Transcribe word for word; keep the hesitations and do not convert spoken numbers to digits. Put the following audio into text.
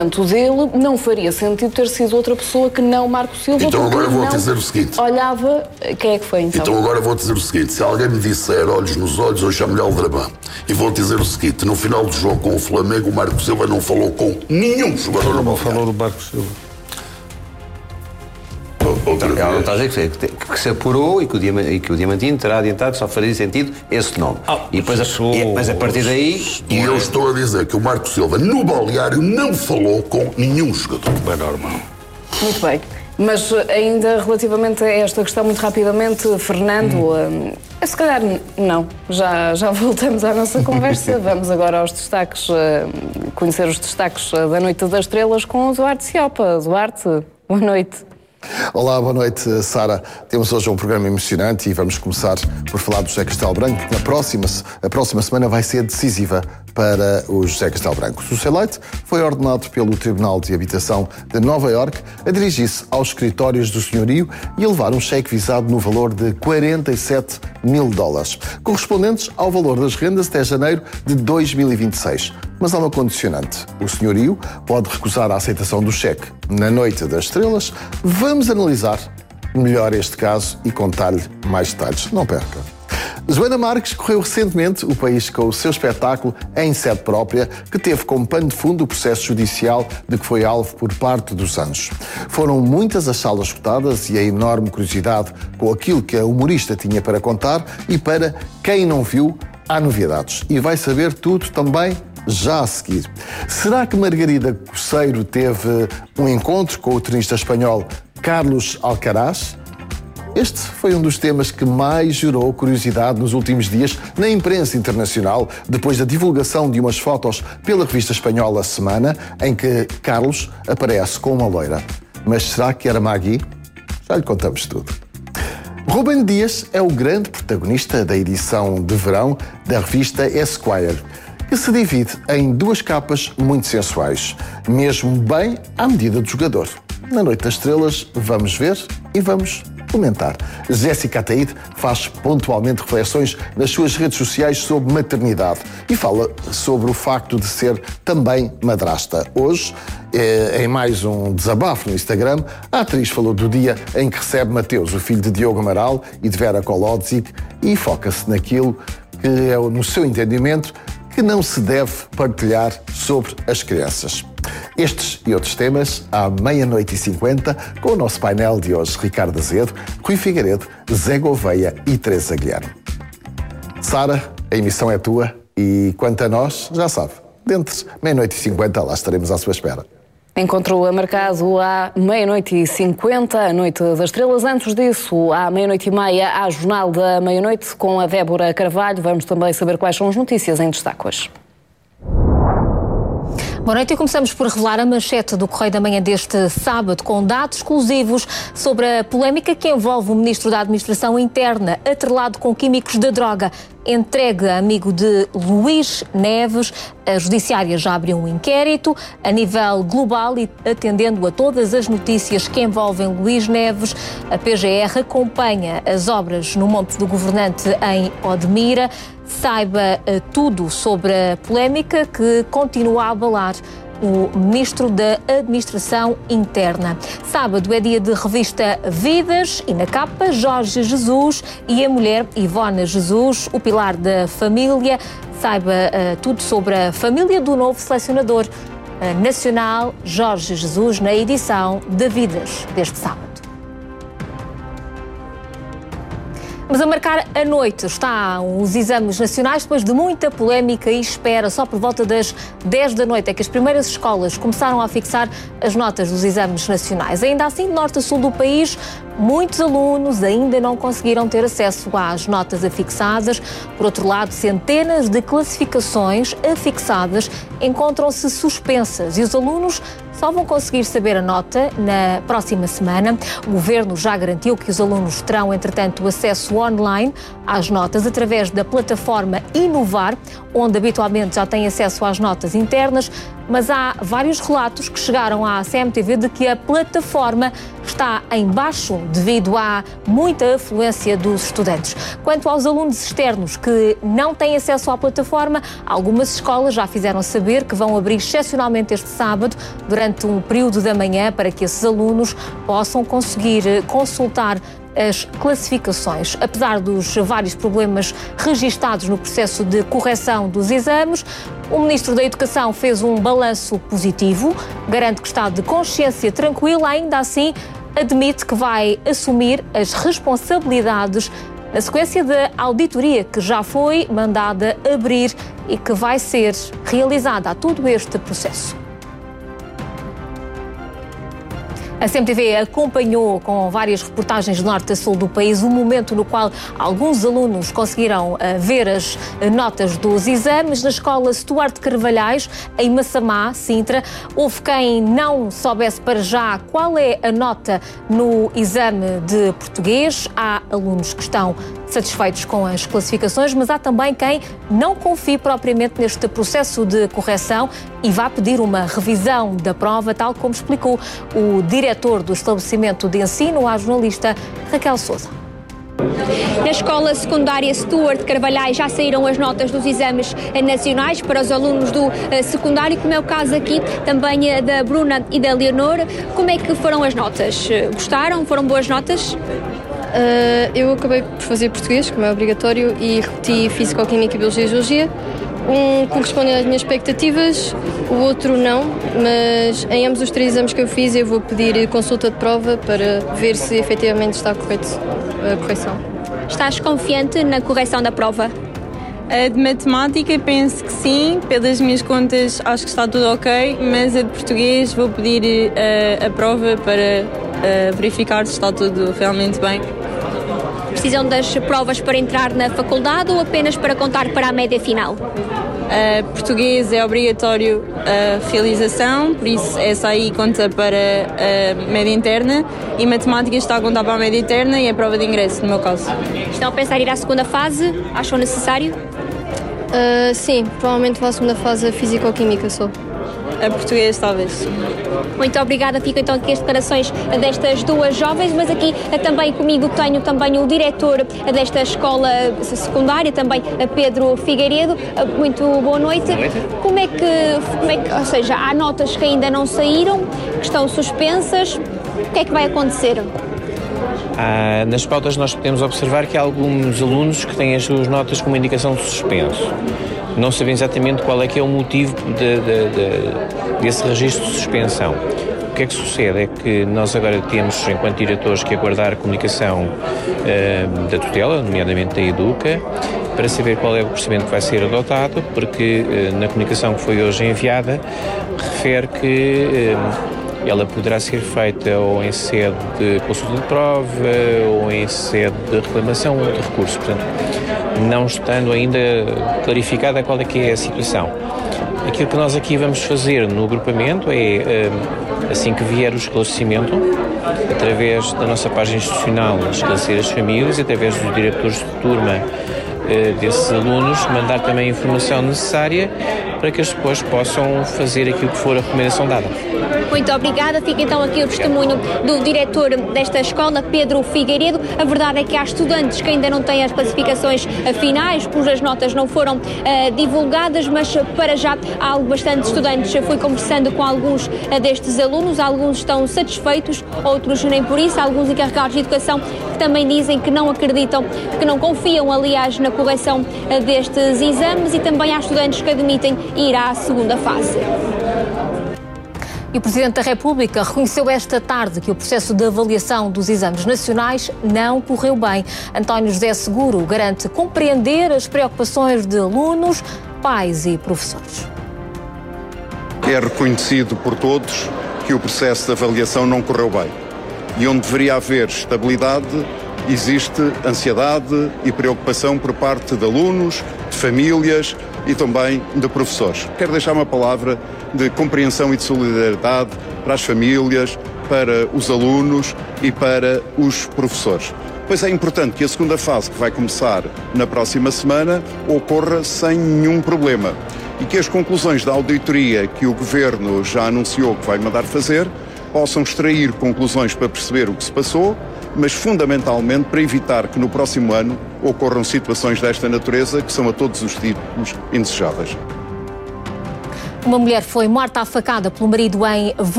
dele, não faria sentido ter sido outra pessoa que não Marco Silva. Então agora vou dizer o seguinte. Olhava... Quem é que foi então? Então agora vou dizer o seguinte. Se alguém me disser olhos nos olhos, eu chamo-lhe Aldrabão. E vou dizer o seguinte. No final do jogo com o Flamengo, o Marco Silva não falou com nenhum jogador. Não falou do Marco Silva. Então, ela não está a dizer que, que, que se apurou e que, o e que o Diamantino terá adiantado que só faria sentido esse nome. Oh, e depois a, e, mas a partir daí... E eu estou a dizer que o Marco Silva, no balneário, não falou com nenhum jogador. Bem normal. Muito bem. Mas ainda relativamente a esta questão, muito rapidamente, Fernando, hum. uh, se calhar não. Já, já voltamos à nossa conversa. Vamos agora aos destaques, uh, conhecer os destaques da Noite das Estrelas com o Duarte Ciopa. Duarte, boa noite. Olá, boa noite, Sara. Temos hoje um programa emocionante e vamos começar por falar do José Castelo Branco, porque na próxima, a próxima semana vai ser decisiva para o José Castelo Branco. O seu Leite foi ordenado pelo Tribunal de Habitação de Nova Iorque a dirigir-se aos escritórios do senhorio e a levar um cheque visado no valor de quarenta e sete mil dólares, correspondentes ao valor das rendas até janeiro de dois mil e vinte e seis. Mas há uma condicionante. O senhorio pode recusar a aceitação do cheque. Na Noite das Estrelas, vamos analisar melhor este caso e contar-lhe mais detalhes. Não perca. Joana Marques correu recentemente o país com o seu espetáculo em sede própria, que teve como pano de fundo o processo judicial de que foi alvo por parte dos Anjos. Foram muitas as salas esgotadas e a enorme curiosidade com aquilo que a humorista tinha para contar, e para quem não viu, há novidades. E vai saber tudo também já a seguir. Será que Margarida Coceiro teve um encontro com o tenista espanhol Carlos Alcaraz? Este foi um dos temas que mais gerou curiosidade nos últimos dias na imprensa internacional, depois da divulgação de umas fotos pela revista espanhola Semana, em que Carlos aparece com uma loira. Mas será que era Maggie? Já lhe contamos tudo. Rubem Dias é o grande protagonista da edição de verão da revista Esquire, que se divide em duas capas muito sensuais, mesmo bem à medida do jogador. Na Noite das Estrelas vamos ver e vamos comentar. Jéssica Ataíde faz pontualmente reflexões nas suas redes sociais sobre maternidade e fala sobre o facto de ser também madrasta. Hoje, em mais um desabafo no Instagram, a atriz falou do dia em que recebe Mateus, o filho de Diogo Amaral e de Vera Kolodzik, e foca-se naquilo que é, no seu entendimento, que não se deve partilhar sobre as crianças. Estes e outros temas à meia-noite e cinquenta com o nosso painel de hoje: Ricardo Azevedo, Rui Figueiredo, Zé Gouveia e Teresa Guilherme. Sara, a emissão é tua e, quanto a nós, já sabe, dentro de meia-noite e cinquenta lá estaremos à sua espera. Encontro marcado à meia-noite e cinquenta, a Noite das Estrelas. Antes disso, à meia-noite e meia, à Jornal da Meia-Noite, com a Débora Carvalho. Vamos também saber quais são as notícias em destaque hoje. Boa noite, e começamos por revelar a manchete do Correio da Manhã deste sábado, com dados exclusivos sobre a polémica que envolve o Ministro da Administração Interna, atrelado com químicos de droga, entregue a amigo de Luís Neves. A Judiciária já abriu um inquérito a nível global e, atendendo a todas as notícias que envolvem Luís Neves, a P G R acompanha as obras no Monte do Governante em Odmira. Saiba uh, tudo sobre a polémica que continua a abalar o Ministro da Administração Interna. Sábado é dia de revista Vidas e na capa Jorge Jesus e a mulher Ivone Jesus, o pilar da família. Saiba uh, tudo sobre a família do novo selecionador uh, nacional Jorge Jesus na edição de Vidas deste sábado. Mas a marcar a noite estão os exames nacionais, depois de muita polémica e espera. Só por volta das dez da noite é que as primeiras escolas começaram a fixar as notas dos exames nacionais. Ainda assim, de norte a sul do país, muitos alunos ainda não conseguiram ter acesso às notas afixadas. Por outro lado, centenas de classificações afixadas encontram-se suspensas e os alunos só vão conseguir saber a nota na próxima semana. O Governo já garantiu que os alunos terão, entretanto, acesso online às notas através da plataforma Inovar, onde habitualmente já têm acesso às notas internas, mas há vários relatos que chegaram à C M T V de que a plataforma está em baixo devido à muita afluência dos estudantes. Quanto aos alunos externos que não têm acesso à plataforma, algumas escolas já fizeram saber que vão abrir excepcionalmente este sábado durante um período da manhã para que esses alunos possam conseguir consultar as classificações. Apesar dos vários problemas registados no processo de correção dos exames, o Ministro da Educação fez um balanço positivo, garante que está de consciência tranquila, ainda assim admite que vai assumir as responsabilidades na sequência da auditoria que já foi mandada abrir e que vai ser realizada a todo este processo. A C M T V acompanhou com várias reportagens de norte a sul do país o momento no qual alguns alunos conseguiram uh, ver as uh, notas dos exames. Na escola Stuart Carvalhais, em Massamá, Sintra, houve quem não soubesse para já qual é a nota no exame de português. Há alunos que estão satisfeitos com as classificações, mas há também quem não confie propriamente neste processo de correção e vá pedir uma revisão da prova, tal como explicou o diretor do estabelecimento de ensino à jornalista Raquel Sousa. Na escola secundária Stuart Carvalhais já saíram as notas dos exames nacionais para os alunos do secundário, como é o caso aqui também da Bruna e da Leonor. Como é que foram as notas? Gostaram? Foram boas notas? Uh, eu acabei por fazer português, como é obrigatório, e repeti Físico-Química, Biologia e Geologia. Um corresponde às minhas expectativas, o outro não, mas em ambos os três exames que eu fiz eu vou pedir consulta de prova para ver se efetivamente está correto a correção. Estás confiante na correção da prova? A de matemática penso que sim, pelas minhas contas acho que está tudo ok, mas a de português vou pedir uh, a prova para uh, verificar se está tudo realmente bem. Precisam das provas para entrar na faculdade ou apenas para contar para a média final? Uh, português é obrigatório a realização, por isso essa aí conta para a média interna, e matemática está a contar para a média interna e é a prova de ingresso, no meu caso. Estão a pensar em ir à segunda fase? Acham necessário? Uh, sim, provavelmente vou à segunda fase a Físico-Química só. A português, talvez. Muito obrigada. Fico então aqui as declarações destas duas jovens, mas aqui também comigo tenho também o diretor desta escola secundária, também Pedro Figueiredo. Muito boa noite. Boa noite. Como é que, como é que, ou seja, há notas que ainda não saíram, que estão suspensas. O que é que vai acontecer? Ah, nas pautas nós podemos observar que há alguns alunos que têm as suas notas com uma indicação de suspenso. Não sabemos exatamente qual é que é o motivo de, de, de, desse registro de suspensão. O que é que sucede é que nós agora temos, enquanto diretores, que aguardar a comunicação uh, da tutela, nomeadamente da Educa, para saber qual é o procedimento que vai ser adotado, porque uh, na comunicação que foi hoje enviada, refere que uh, ela poderá ser feita ou em sede de consulta de prova ou em sede de reclamação ou de recurso. Portanto, não estando ainda clarificada qual é que é a situação. Aquilo que nós aqui vamos fazer no agrupamento é, assim que vier o esclarecimento, através da nossa página institucional, esclarecer as famílias, através dos diretores de turma desses alunos, mandar também a informação necessária para que eles depois possam fazer aquilo que for a recomendação dada. Muito obrigada. Fica então aqui o testemunho do diretor desta escola, Pedro Figueiredo. A verdade é que há estudantes que ainda não têm as classificações finais, cujas notas não foram uh, divulgadas, mas para já há bastante estudantes. Eu fui conversando com alguns uh, destes alunos, alguns estão satisfeitos, outros nem por isso, alguns encarregados de educação que também dizem que não acreditam, que não confiam, aliás, na correção uh, destes exames, e também há estudantes que admitem ir à segunda fase. E o Presidente da República reconheceu esta tarde que o processo de avaliação dos exames nacionais não correu bem. António José Seguro garante compreender as preocupações de alunos, pais e professores. É reconhecido por todos que o processo de avaliação não correu bem. E onde deveria haver estabilidade, existe ansiedade e preocupação por parte de alunos, de famílias e também de professores. Quero deixar uma palavra de compreensão e de solidariedade para as famílias, para os alunos e para os professores. Pois é importante que a segunda fase, que vai começar na próxima semana, ocorra sem nenhum problema. e que as conclusões da auditoria que o Governo já anunciou que vai mandar fazer possam extrair conclusões para perceber o que se passou, mas fundamentalmente para evitar que no próximo ano ocorram situações desta natureza que são a todos os tipos indesejáveis. Uma mulher foi morta à facada pelo marido em